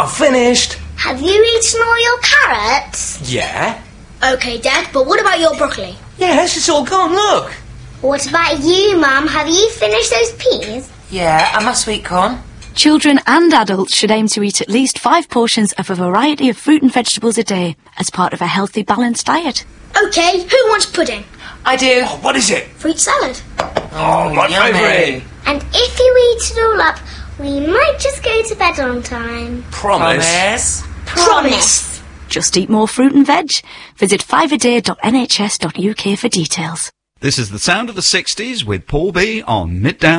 finished. Have you eaten all your carrots? Yeah. OK, Dad, but what about your broccoli? Yes, it's all gone, look. What about you, Mum? Have you finished those peas? Yeah, and my sweet corn. Children and adults should aim to eat at least 5 portions of a variety of fruit and vegetables a day as part of a healthy, balanced diet. OK, who wants pudding? I do. Oh, what is it? Fruit salad. Oh, my yummy. favourite. And if you eat it all up, we might just go to bed on time. Promise. Promise. Just eat more fruit and veg. Visit 5aday.nhs.uk for details. This is the sound of the 60s with Paul B on Middown.